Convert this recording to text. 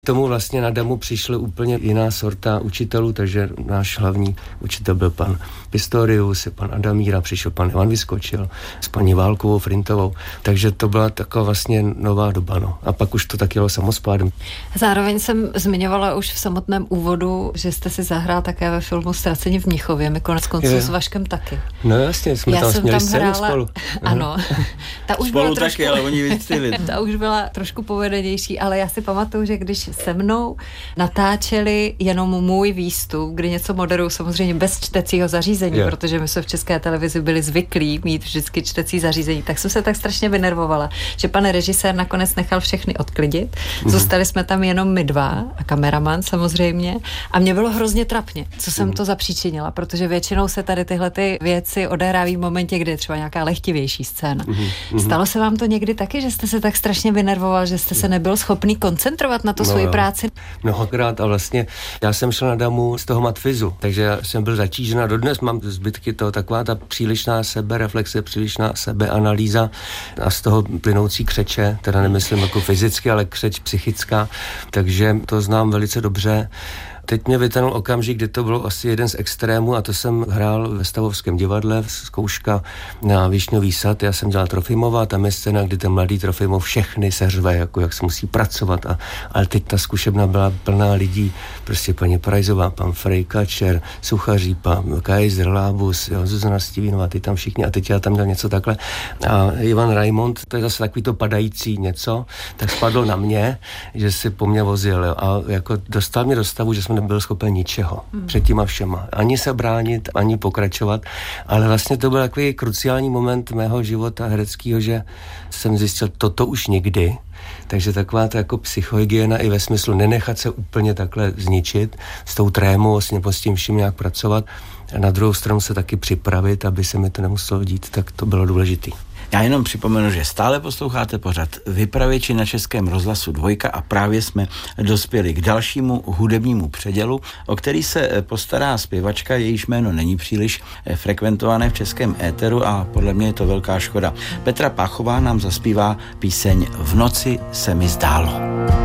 Tomu vlastně na Damu přišla úplně jiná sorta učitelů, takže náš hlavní učitel byl pan Pistorius, pan Adamíra, přišel pan Ivan Vyskočil s paní Válkovou, Frintovou, takže to byla taková vlastně nová doba, no. A pak už to tak jelo samospádem. Zároveň jsem zmiňovala už v samotném úvodu, že jste si zahrál také ve filmu Ztraceni v Mnichově, my konec konců s Vaškem taky. No jasně, jsme tam měli scénu spolu. Ano. Ta už spolu byla taky, trošku, ale oni vyctili. Ta už byla trošku povedenější, ale já si pamatuju, že když se mnou natáčeli jenom můj výstup, kdy něco moderuju samozřejmě bez čtecího zařízení, protože my jsme v České televizi byli zvyklí mít vždycky čtecí zařízení, tak jsem se tak strašně vynervovala, že pan režisér nakonec nechal všechny odklidit. Zůstali jsme tam jenom my dva a kameraman samozřejmě a mě bylo hrozně trapně, co jsem to zapříčinila, protože většinou se tady tyhle ty věci odehrávají v momentě, kdy je třeba nějaká lehtivější scéna. Stalo se vám to někdy taky, že jste se tak strašně vynervoval, že jste se nebyl schopný koncentrovat na to svoji práci? Mnohokrát a vlastně já jsem šel na Damu z toho matfizu, takže já jsem byl zatížen a dodnes mám zbytky toho, taková ta přílišná sebereflexe, přílišná sebeanalýza a z toho plynoucí křeče, teda nemyslím jako fyzicky, ale křeč psychická, takže to znám velice dobře. Teď mě vytanul okamžik, kdy to bylo asi jeden z extrémů a to jsem hrál ve Stavovském divadle, zkouška na Višňový sad, já jsem dělal Trofimova, tam je scéna, kdy ten mladý Trofimov všechny se řve, jako jak se musí pracovat, ale teď ta zkušebna byla plná lidí, prostě paní Prajzová, pan Frejkačer, Suchaří, pan Kaiser, Lábus, Zuzana Stivínová, ty tam všichni a teď já tam dělal něco takhle a Ivan Raimond, to je zase takový to padající něco, tak spadlo na mě, že si po mně vozil a jako dostal mě do stavu, že jsem nebyl schopen ničeho před těma všema. Ani se bránit, ani pokračovat, ale vlastně to byl takový kruciální moment mého života hereckého, že jsem zjistil, toto už nikdy. Takže taková ta jako psychohygiena i ve smyslu nenechat se úplně takhle zničit, s tou trémou vlastně s tím vším nějak pracovat a na druhou stranu se taky připravit, aby se mi to nemuselo dít, tak to bylo důležitý. Já jenom připomenu, že stále posloucháte pořad Vypravěči na Českém rozhlasu 2 a právě jsme dospěli k dalšímu hudebnímu předělu, o který se postará zpěvačka, jejíž jméno není příliš frekventované v českém éteru a podle mě je to velká škoda. Petra Páchová nám zaspívá píseň V noci se mi zdálo.